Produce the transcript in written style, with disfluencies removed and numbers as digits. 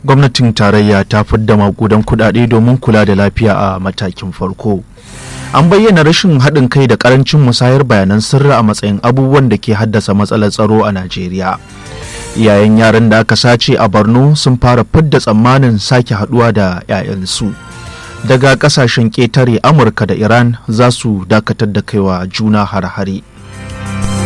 gwamnatin tarayya ta fidda makudan kudade domin kula da lafiya a matakin farko. An bayyana rashin haɗin kai da ƙarancin musayar bayanan sirri a matsayin abubuwan da ke haddasa matsalar tsaro a Najeriya. Iyayen yaran da aka sace a Borno sun fara fidda tsammanin sake haɗuwa da 'ya'yansu. Daga ƙasashen ƙetare Amurka da Iran za su dakatar da kaiwa juna har-hare.